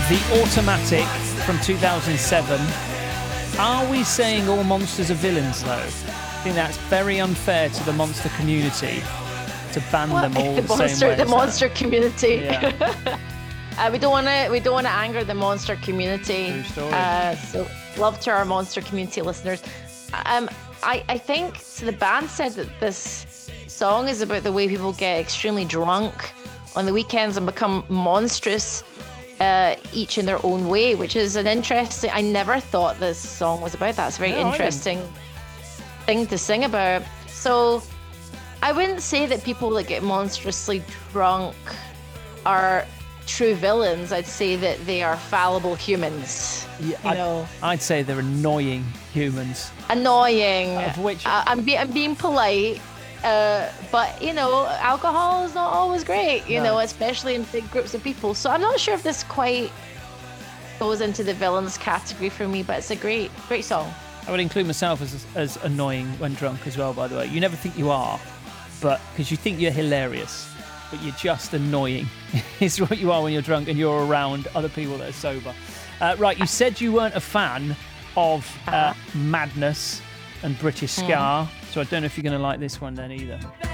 The Automatic from 2007. Are we saying all monsters are villains, though? I think that's very unfair to the monster community to ban them all the same way. The monster community. Yeah. We don't want to anger the monster community. True story. So love to our monster community listeners. I think so. The band said that this song is about the way people get extremely drunk on the weekends and become monstrous, each in their own way, which is an interesting. I never thought this song was about that. It's a very interesting thing to sing about. So I wouldn't say that people that get monstrously drunk are true villains. I'd say that they are fallible humans. Yeah, I'd say they're annoying humans. Annoying. Of which I'm being polite, but alcohol is not always great. Especially in big groups of people. So I'm not sure if this quite goes into the villains category for me, but it's a great song. I would include myself as annoying when drunk as well. By the way, you never think you are, but because you think you're hilarious. But you're just annoying. It's what you are when you're drunk and you're around other people that are sober. Right, you said you weren't a fan of Madness and British Ska, so I don't know if you're going to like this one then either.